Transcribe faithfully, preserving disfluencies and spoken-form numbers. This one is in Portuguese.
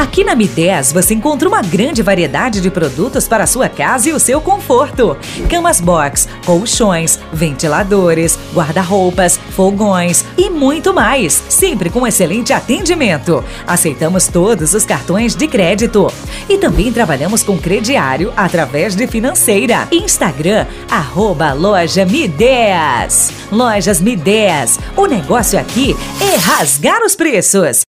Aqui na Midés você encontra uma grande variedade de produtos para a sua casa e o seu conforto. Camas box, colchões, ventiladores, guarda-roupas, fogões e muito mais. Sempre com excelente atendimento. Aceitamos todos os cartões de crédito. E também trabalhamos com crediário através de financeira. Instagram, arroba Loja Midés. Lojas Midés. O negócio aqui é rasgar os preços.